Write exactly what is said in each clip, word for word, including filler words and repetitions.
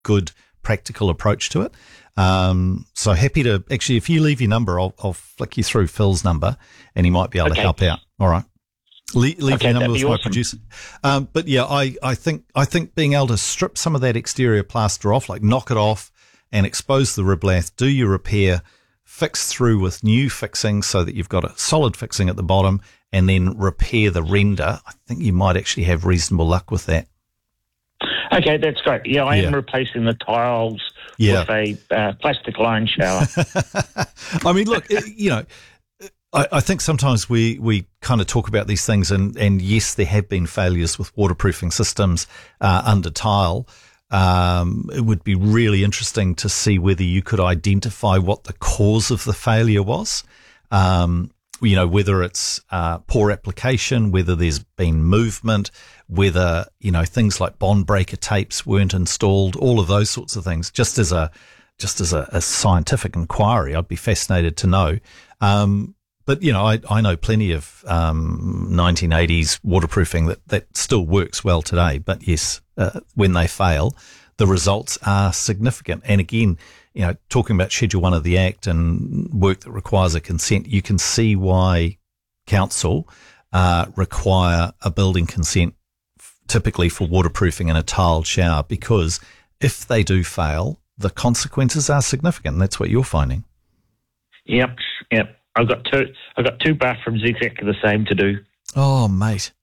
good, practical approach to it. Um, so happy to, actually, if you leave your number, I'll, I'll flick you through Phil's number and he might be able okay. to help out. All right. Le- leave okay, your number with awesome. my producer. Um, but yeah, I, I think, I think being able to strip some of that exterior plaster off, like knock it off and expose the riblath, do your repair, fix through with new fixings so that you've got a solid fixing at the bottom, and then repair the render. I think you might actually have reasonable luck with that. Okay, that's great. Yeah, I Yeah. am replacing the tiles Yeah. with a uh, plastic line shower. I mean, look, you know, I, I think sometimes we, we kind of talk about these things, and, and yes, there have been failures with waterproofing systems uh, under tile. Um, it would be really interesting to see whether you could identify what the cause of the failure was. Um, you know, whether it's uh, poor application, whether there's been movement, whether, you know, things like bond breaker tapes weren't installed, all of those sorts of things. Just as a, just as a, a scientific inquiry, I'd be fascinated to know. Um, but, you know, I, I know plenty of um, nineteen eighties waterproofing that, that still works well today. But yes, uh, when they fail, the results are significant. And again, you know, talking about Schedule One of the Act and work that requires a consent, you can see why council uh, require a building consent f- typically for waterproofing in a tiled shower, because if they do fail, the consequences are significant. That's what you're finding. Yep, yep. I've got two. I've got two bathrooms exactly the same to do. Oh, mate.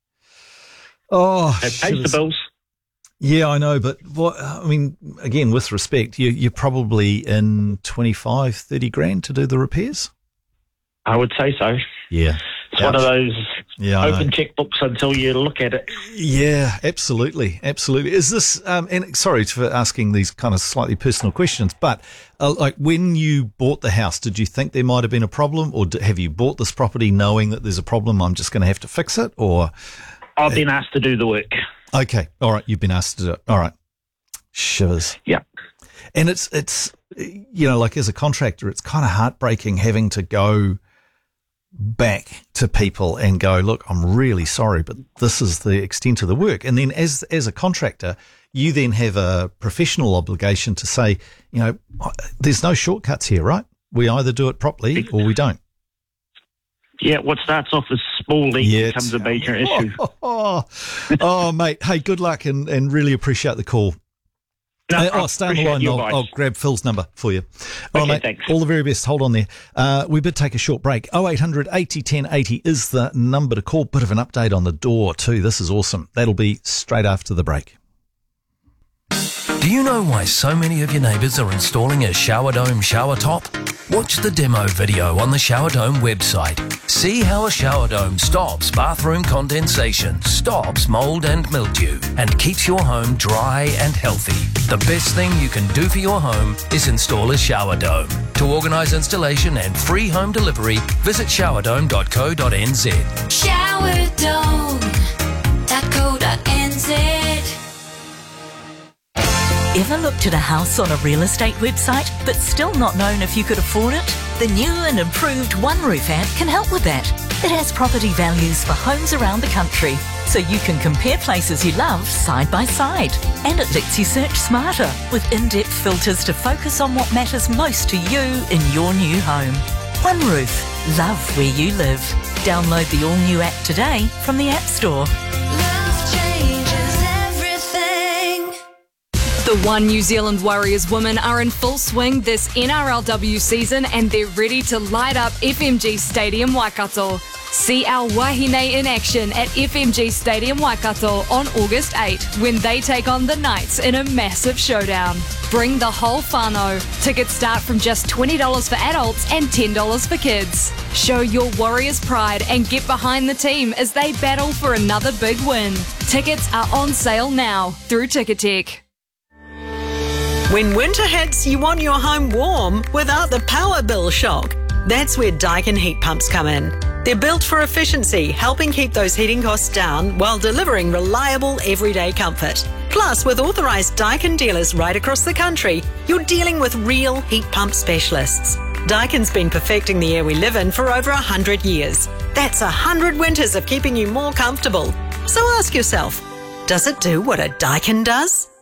Oh, It pays the bills. Yeah, I know, but what, I mean, again, with respect, you, you're probably in twenty-five, thirty grand to do the repairs? I would say so. Yeah. It's one of those yeah, open checkbooks until you look at it. Yeah, absolutely. Absolutely. Is this, um, and sorry for asking these kind of slightly personal questions, but uh, like when you bought the house, did you think there might have been a problem, or d- have you bought this property knowing that there's a problem, I'm just going to have to fix it, or? I've been asked to do the work. Okay. All right. You've been asked to do it. All right. Shivers. Yeah. And it's, it's, you know, like as a contractor, it's kind of heartbreaking having to go back to people and go, look, I'm really sorry, but this is the extent of the work. And then as, as a contractor, you then have a professional obligation to say, you know, there's no shortcuts here, right? We either do it properly or we don't. Yeah, what starts off as small leak yeah, becomes a major oh, issue. Oh, oh, oh, mate. Hey, good luck and, and really appreciate the call. No, uh, oh, stay on the line. I'll, I'll grab Phil's number for you. All okay, right, mate. Thanks. All the very best. Hold on there. Uh, we better take a short break. oh eight hundred eighty ten eighty is the number to call. Bit of an update on the door too. This is awesome. That'll be straight after the break. Do you know why so many of your neighbours are installing a Shower Dome shower top? Watch the demo video on the Shower Dome website. See how a shower dome stops bathroom condensation, stops mould and mildew, and keeps your home dry and healthy. The best thing you can do for your home is install a shower dome. To organise installation and free home delivery, visit shower dome dot co dot n z. shower dome dot co dot n z. Ever looked at a house on a real estate website but still not known if you could afford it? The new and improved One Roof app can help with that. It has property values for homes around the country, so you can compare places you love side by side. And it lets you search smarter with in-depth filters to focus on what matters most to you in your new home. One Roof. Love where you live. Download the all-new app today from the App Store. Love changes everything. The One New Zealand Warriors women are in full swing this N R L W season, and they're ready to light up F M G Stadium Waikato. See our Wahine in action at F M G Stadium Waikato on August eighth when they take on the Knights in a massive showdown. Bring the whole whānau. Tickets start from just twenty dollars for adults and ten dollars for kids. Show your Warriors pride and get behind the team as they battle for another big win. Tickets are on sale now through Ticketek. When winter hits, you want your home warm without the power bill shock. That's where Daikin heat pumps come in. They're built for efficiency, helping keep those heating costs down while delivering reliable everyday comfort. Plus, with authorised Daikin dealers right across the country, you're dealing with real heat pump specialists. Daikin's been perfecting the air we live in for over one hundred years. That's one hundred winters of keeping you more comfortable. So ask yourself, does it do what a Daikin does?